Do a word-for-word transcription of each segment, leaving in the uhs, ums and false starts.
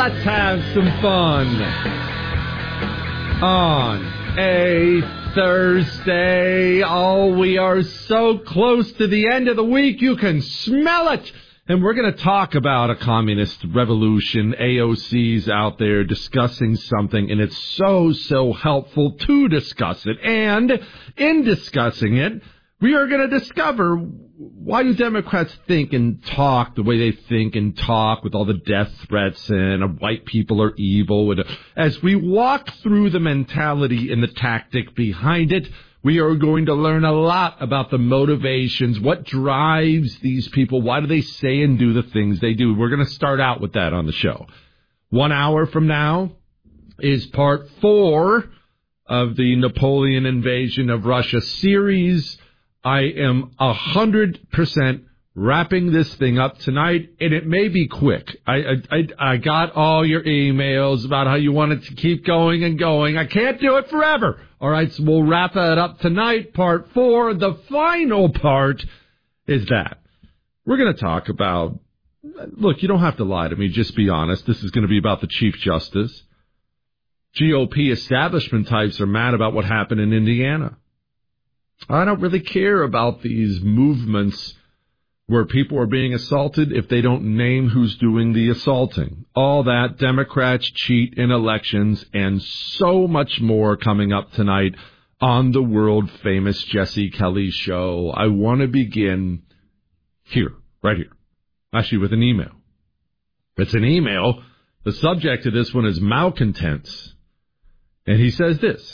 let's have some fun on a Thursday. Oh, we are so close to the end of the week. You can smell it. And we're going to talk about a communist revolution. A O C's out there discussing something, and it's so, so helpful to discuss it. And in discussing it, we are going to discover why do Democrats think and talk the way they think and talk with all the death threats and uh, white people are evil. And, uh, as we walk through the mentality and the tactic behind it, we are going to learn a lot about the motivations, what drives these people, why do they say and do the things they do. We're going to start out with that on the show. One hour from now is part four of the Napoleon invasion of Russia series. I am a hundred percent wrapping this thing up tonight, and it may be quick. I, I I got all your emails about how you want it to keep going and going. I can't do it forever. All right, so we'll wrap that up tonight, part four. The final part is that we're going to talk about, look, you don't have to lie to me. Just be honest. This is going to be about the Chief Justice. G O P establishment types are mad about what happened in Indiana. I don't really care about these movements where people are being assaulted if they don't name who's doing the assaulting. All that, Democrats cheat in elections, and so much more coming up tonight on the world-famous Jesse Kelly show. I want to begin here, right here, actually with an email. It's an email. The subject of this one is malcontents. And he says this: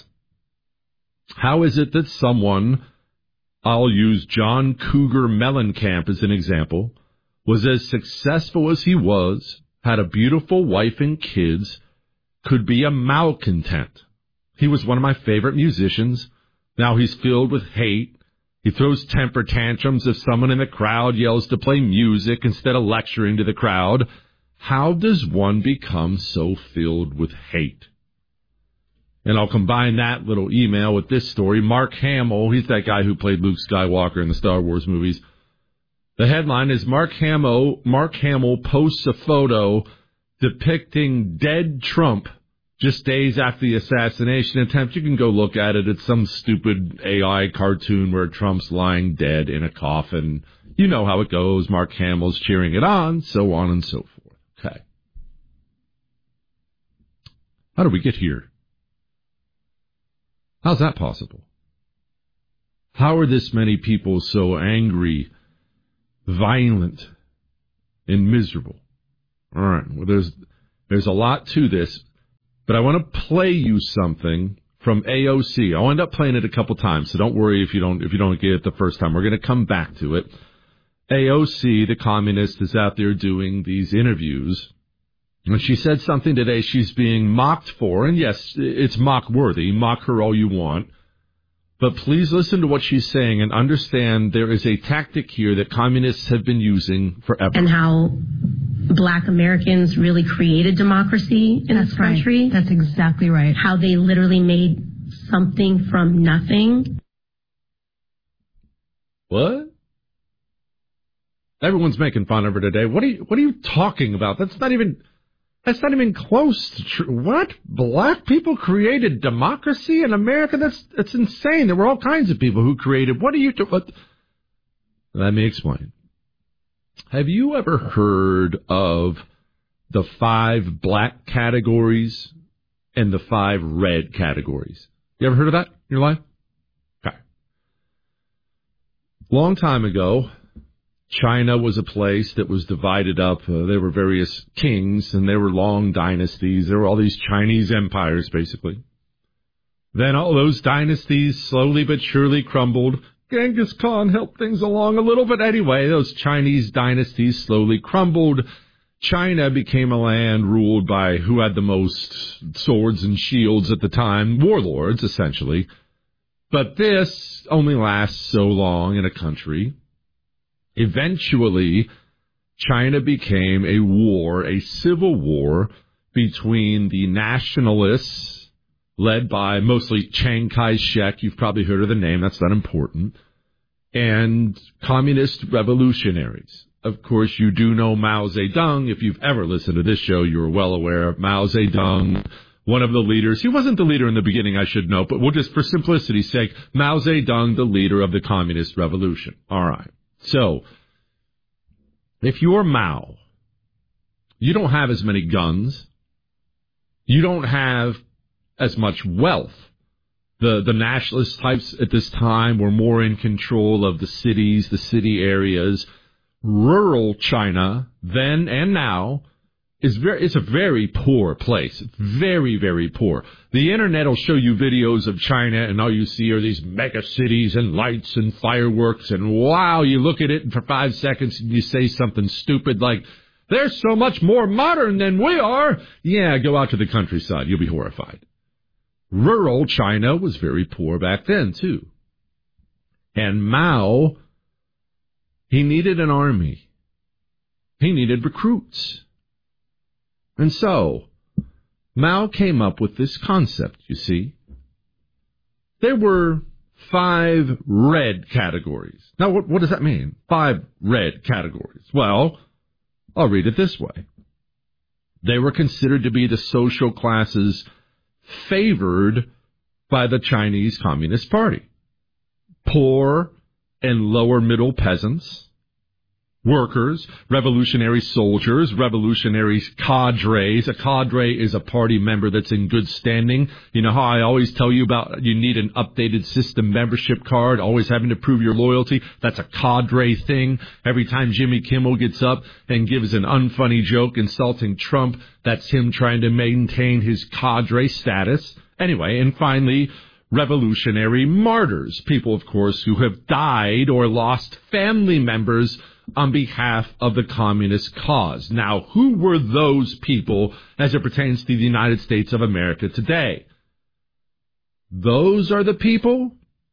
how is it that someone, I'll use John Cougar Mellencamp as an example, was as successful as he was, had a beautiful wife and kids, could be a malcontent? He was one of my favorite musicians. Now he's filled with hate. He throws temper tantrums if someone in the crowd yells to play music instead of lecturing to the crowd. How does one become so filled with hate? And I'll combine that little email with this story. Mark Hamill, he's that guy who played Luke Skywalker in the Star Wars movies. The headline is Mark Hamill, Mark Hamill posts a photo depicting dead Trump just days after the assassination attempt. You can go look at it. It's some stupid A I cartoon where Trump's lying dead in a coffin. You know how it goes. Mark Hamill's cheering it on, so on and so forth. Okay. How did we get here? How's that possible? How are this many people so angry, violent, and miserable? All right, well, there's there's a lot to this, but I want to play you something from A O C. I'll end up playing it a couple times, so don't worry if you don't if you don't get it the first time. We're going to come back to it. A O C, the communist, is out there doing these interviews. And she said something today she's being mocked for, and yes, it's mock-worthy. Mock her all you want. But please listen to what she's saying and understand there is a tactic here that communists have been using forever. And how black Americans really created democracy in That's this country. Right. That's exactly right. How they literally made something from nothing. What? Everyone's making fun of her today. What are you, what are you talking about? That's not even... That's not even close to true. What? Black people created democracy in America? That's that's insane. There were all kinds of people who created. What are you doing? Let me explain. Have you ever heard of the five black categories and the five red categories? You ever heard of that in your life? Okay. Long time ago, China was a place that was divided up. Uh, there were various kings, and there were long dynasties. There were all these Chinese empires, basically. Then all those dynasties slowly but surely crumbled. Genghis Khan helped things along a little bit. Anyway, those Chinese dynasties slowly crumbled. China became a land ruled by who had the most swords and shields at the time, warlords, essentially. But this only lasts so long in a country. Eventually, China became a war, a civil war between the nationalists, led by mostly Chiang Kai-shek. You've probably heard of the name. That's not important. And communist revolutionaries. of course, you do know Mao Zedong. If you've ever listened to this show, you're well aware of Mao Zedong, one of the leaders. He wasn't the leader in the beginning, I should note, but we'll just, for simplicity's sake, Mao Zedong, the leader of the Communist Revolution. All right. So, if you're Mao, you don't have as many guns. You don't have as much wealth. The the nationalist types at this time were more in control of the cities, the city areas. Rural China, then and now, is very it's a very poor place. Very, very poor. The internet will show you videos of China, and all you see are these mega cities and lights and fireworks, and wow, you look at it, and for five seconds you say something stupid like, they're so much more modern than we are. Yeah, go out to the countryside. You'll be horrified. Rural China was very poor back then, too. And Mao, he needed an army. He needed recruits. And so, Mao came up with this concept, you see. There were five red categories. Now, what, what does that mean? Five red categories. Well, I'll read it this way. They were considered to be the social classes favored by the Chinese Communist Party. Poor and lower middle peasants, workers, revolutionary soldiers, revolutionary cadres. A cadre is a party member that's in good standing. You know how I always tell you about you need an updated system membership card, always having to prove your loyalty? That's a cadre thing. Every time Jimmy Kimmel gets up and gives an unfunny joke insulting Trump, that's him trying to maintain his cadre status. Anyway, and finally, revolutionary martyrs. People, of course, who have died or lost family members on behalf of the communist cause. Now, who were those people as it pertains to the United States of America today? Those are the people,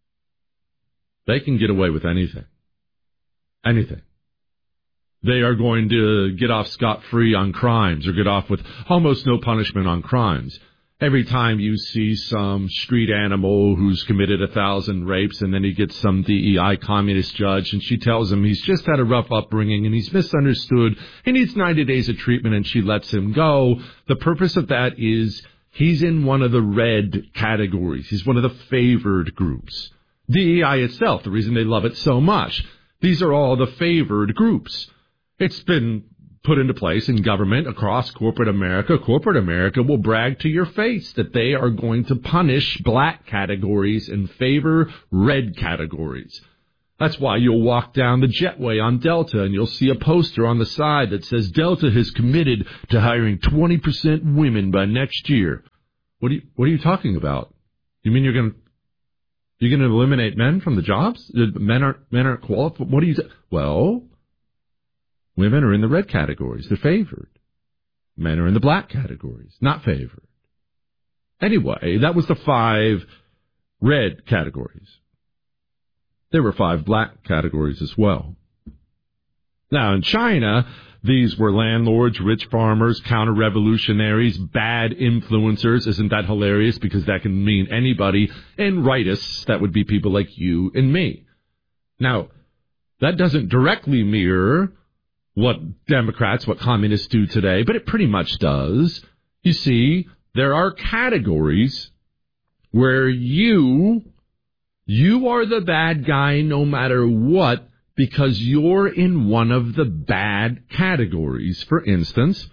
they can get away with anything. Anything. They are going to get off scot-free on crimes or get off with almost no punishment on crimes. Every time you see some street animal who's committed a thousand rapes and then he gets some D E I communist judge and she tells him he's just had a rough upbringing and he's misunderstood, he needs ninety days of treatment and she lets him go. The purpose of that is he's in one of the red categories. He's one of the favored groups. D E I itself, the reason they love it so much, these are all the favored groups. It's been put into place in government across corporate America. Corporate America will brag to your face that they are going to punish black categories and favor red categories. That's why you'll walk down the jetway on Delta and you'll see a poster on the side that says Delta has committed to hiring twenty percent women by next year. What are you, what are you talking about? You mean you're going to you're going to eliminate men from the jobs? Men aren't men aren't qualified. What do you? T- well. Women are in the red categories. They're favored. Men are in the black categories, not favored. Anyway, that was the five red categories. There were five black categories as well. Now, in China, these were landlords, rich farmers, counter-revolutionaries, bad influencers. Isn't that hilarious? Because that can mean anybody. And rightists, that would be people like you and me. Now, that doesn't directly mirror what Democrats, what communists do today, but it pretty much does. You see, there are categories where you, you are the bad guy no matter what, because you're in one of the bad categories. For instance,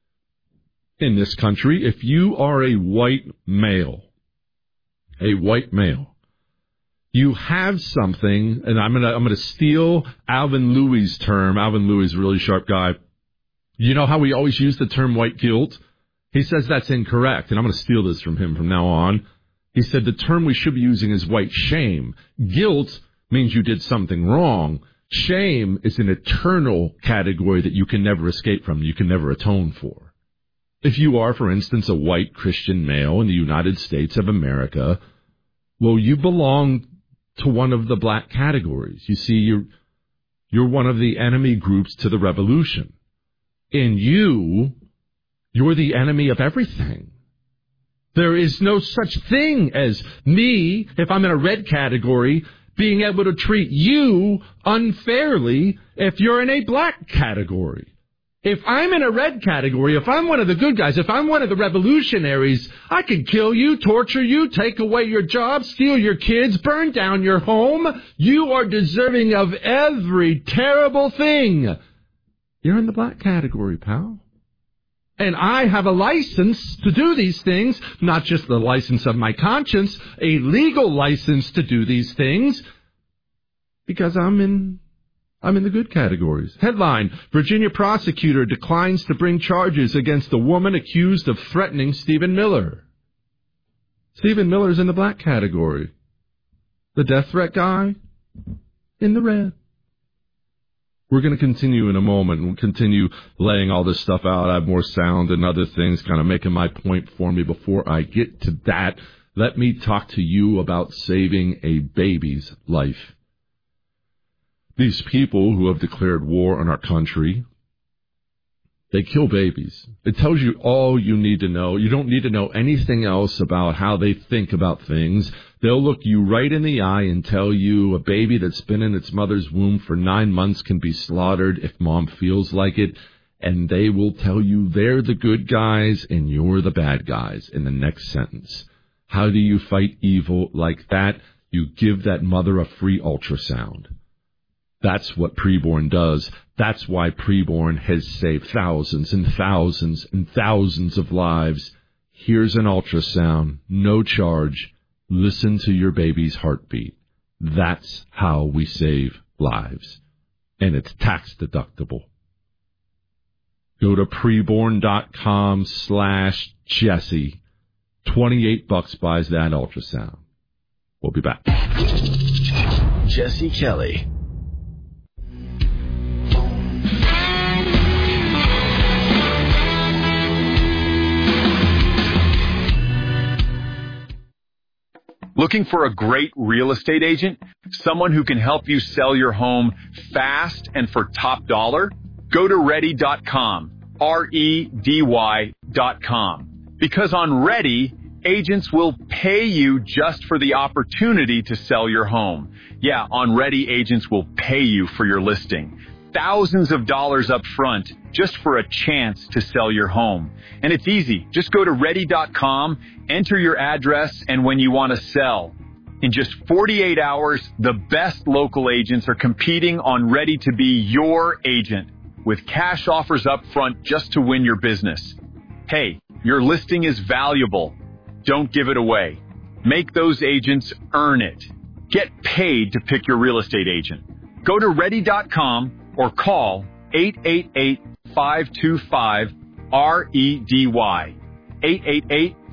in this country, if you are a white male, a white male, you have something, and I'm gonna I'm gonna steal Alvin Louis' term. Alvin Louis is a really sharp guy. You know how we always use the term white guilt? He says that's incorrect, and I'm gonna steal this from him from now on. He said the term we should be using is white shame. Guilt means you did something wrong. Shame is an eternal category that you can never escape from, you can never atone for. If you are, for instance, a white Christian male in the United States of America, well, you belong to one of the black categories. You see, you're, you're one of the enemy groups to the revolution. And you, you're the enemy of everything. There is no such thing as me, if I'm in a red category, being able to treat you unfairly if you're in a black category. If I'm in a red category, if I'm one of the good guys, if I'm one of the revolutionaries, I can kill you, torture you, take away your job, steal your kids, burn down your home. You are deserving of every terrible thing. You're in the black category, pal. And I have a license to do these things, not just the license of my conscience, a legal license to do these things, because I'm in I'm in the good categories. Headline, Virginia prosecutor declines to bring charges against a woman accused of threatening Stephen Miller. Stephen Miller's in the black category. The death threat guy, in the red. We're going to continue in a moment and continue laying all this stuff out. I have more sound and other things kind of making my point for me. Before I get to that, let me talk to you about saving a baby's life. These people who have declared war on our country, they kill babies. It tells you all you need to know. You don't need to know anything else about how they think about things. They'll look you right in the eye and tell you a baby that's been in its mother's womb for nine months can be slaughtered if mom feels like it. And they will tell you they're the good guys and you're the bad guys in the next sentence. How do you fight evil like that? You give that mother a free ultrasound. That's what preborn does. That's why preborn has saved thousands and thousands and thousands of lives. Here's an ultrasound, no charge. Listen to your baby's heartbeat. That's how we save lives. And it's tax deductible. Go to preborn.com slash Jesse. twenty-eight bucks buys that ultrasound. We'll be back. Jesse Kelly. Looking for a great real estate agent? Someone who can help you sell your home fast and for top dollar? Go to ready dot com, R E D Y dot com. Because on Ready, agents will pay you just for the opportunity to sell your home. Yeah, on Ready, agents will pay you for your listing. Thousands of dollars up front just for a chance to sell your home. And it's easy. Just go to ready dot com, enter your address, and when you want to sell. In just forty-eight hours, the best local agents are competing on Ready to be your agent with cash offers up front just to win your business. Hey, your listing is valuable. Don't give it away. Make those agents earn it. Get paid to pick your real estate agent. Go to ready dot com or call eight eight eight, five two five, R E D Y. eight eight eight,